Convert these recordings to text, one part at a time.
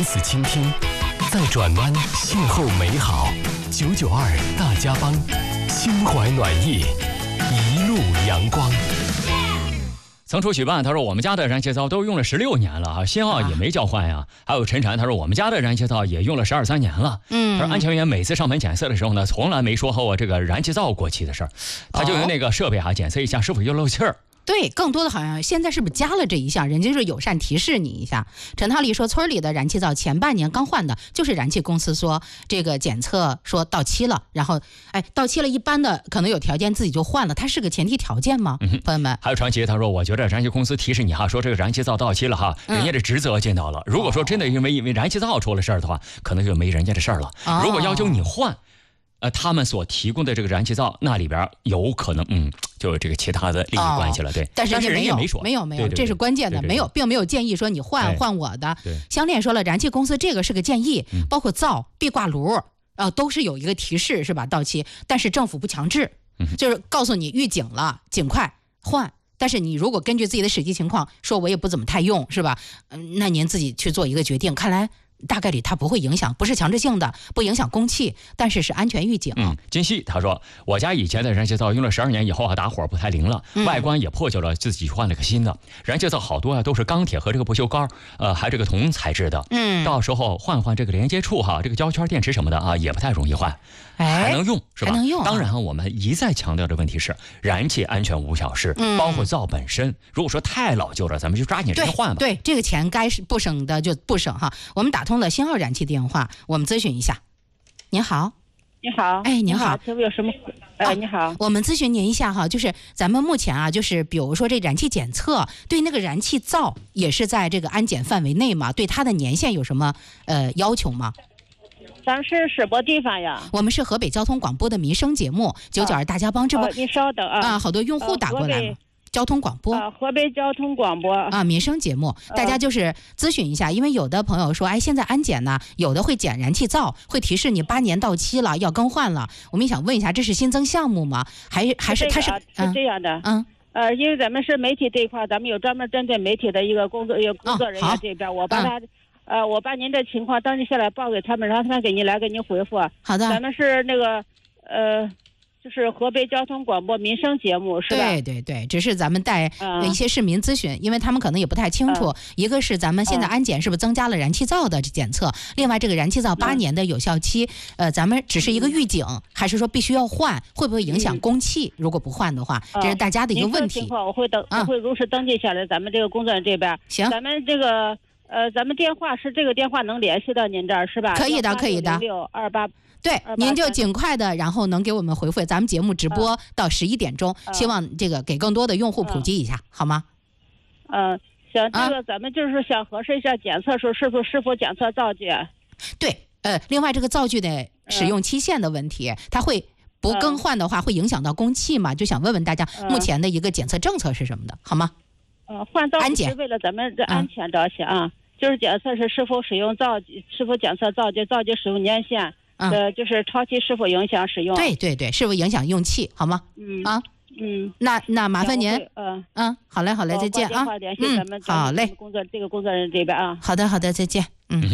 次倾听，再转弯，邂逅美好。992大家帮，心怀暖意，一路阳光。 曾出许办，他说我们家的燃气灶都用了16年了啊，信号也没交换呀。还有陈婵，他说我们家的燃气灶也用了12、13年了。他说安全员每次上门检测的时候呢，从来没说和我这个燃气灶过期的事儿，他就用那个设备检测一下是否又漏气儿。 对，更多的好像现在是不是加了这一项，人家就是友善提示你一下。陈涛丽说，村里的燃气灶前半年刚换的，就是燃气公司说这个检测说到期了，然后到期了，一般的可能有条件自己就换了，它是个前提条件吗？朋友们， 还有传奇他说，我觉得燃气公司提示你说这个燃气灶到期了人家的职责尽到了。如果说真的因为燃气灶出了事儿的话，可能就没人家的事儿了。如果要求你换。他们所提供的这个燃气灶，那里边有可能，就有这个其他的利益关系了，对。 但是人家没说，没有，这是关键的，并没有建议说你换我的。香恋说了，燃气公司这个是个建议，包括灶、壁挂炉，都是有一个提示是吧？到期，但是政府不强制，就是告诉你预警了，尽快换。但是你如果根据自己的实际情况说，我也不怎么太用，是吧？那您自己去做一个决定。看来。大概率它不会影响，不是强制性的，不影响供气，但是是安全预警。 金熙他说，我家以前的燃气灶用了12年以后打火不太灵了，外观也破旧了，自己换了个新的。燃气灶好多都是钢铁和这个不锈钢，还这个铜材质的。到时候换这个连接处这个胶圈电池什么的也不太容易换，还能用是吧？ 还能用。 当然我们一再强调的问题是，燃气安全无小事，包括灶本身。如果说太老旧了，咱们就抓紧时间换吧。 对，这个钱该是不省的就不省我们打通了信号燃气电话，我们咨询一下。您好。 你好。 您好。 请问有什么？你好。 我们咨询您一下就是咱们目前就是比如说这燃气检测对那个燃气灶也是在这个安检范围内吗？对它的年限有什么要求吗？ 咱们是什么地方呀？ 我们是河北交通广播的民生节目992大家帮，这不你稍等好多用户打过来了。交通广播河北交通广播民生节目，大家就是咨询一下，因为有的朋友说，现在安检呢，有的会检燃气灶，会提示你8年到期了，要更换了。我们也想问一下，这是新增项目吗？还是它是这样的？因为咱们是媒体这一块，咱们有专门针对媒体的一个工作人员这边，我把您的情况登记下来报给他们，然后他们给您回复。 好的。 咱们是那个就是河北交通广播民生节目是吧？ 对，只是咱们带一些市民咨询，因为他们可能也不太清楚。一个是咱们现在安检是不是增加了燃气灶的检测，另外这个燃气灶8年的有效期，咱们只是一个预警，还是说必须要换？会不会影响供气？如果不换的话，这是大家的一个问题。 情况我会如实登记下来，咱们这个工作人员这边。 行。 咱们这个咱们电话是这个电话能联系到您这儿是吧？ 可以的。 628。 对，您就尽快的，然后能给我们回复。咱们节目直播到11点钟，希望这个给更多的用户普及一下，好吗？ 行，这个咱们就是想核实一下检测时候是否检测灶具。 对，另外这个灶具的使用期限的问题，它会不更换的话，会影响到供气嘛？就想问问大家，目前的一个检测政策是什么的，好吗？ 换灶具是为了咱们这安全着想就是检测是否使用灶具，是否检测灶具使用年限。就是超期是否影响使用？ 对，是否影响用气，好吗？那麻烦您。好嘞，再见好嘞。 这个工作人员这边好的，再见。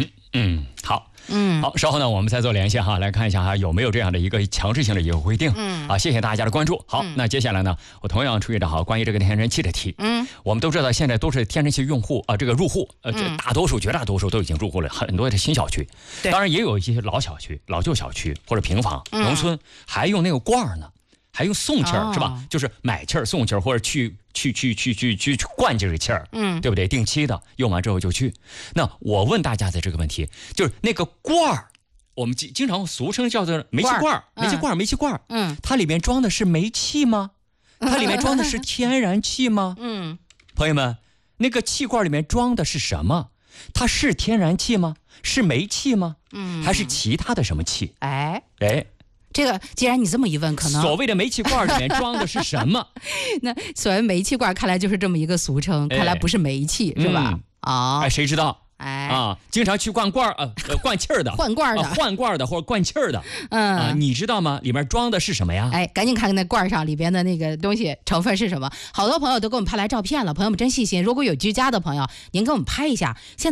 好，稍后呢，我们再做联系来看一下有没有这样的一个强制性的一个规定。谢谢大家的关注。好，那接下来呢，我同样出一道关于这个天然气的题。我们都知道现在都是天然气用户这个入户这绝大多数都已经入户了，很多的新小区。当然也有一些老小区、老旧小区或者平房、农村还用那个罐呢。还用送气儿是吧？就是买气儿送气儿，或者去灌这个气儿，对不对？定期的用完之后就去。那我问大家的这个问题，就是那个罐儿，我们经常俗称叫做煤气罐，煤气罐，它里面装的是煤气吗？它里面装的是天然气吗？朋友们，那个气罐里面装的是什么？它是天然气吗？是煤气吗？还是其他的什么气？ 这个既然你这么一问，可能所谓的煤气罐里面装的是什么？ 那所谓煤气罐看来就是这么一个俗称，看来不是煤气，是吧？ 谁知道？经常去灌气儿的，换罐的或者灌气儿的，你知道吗？里面装的是什么呀？ 赶紧看看那罐上里边的那个东西成分是什么。好多朋友都给我们拍来照片了，朋友们真细心。如果有居家的朋友，您给我们拍一下。现在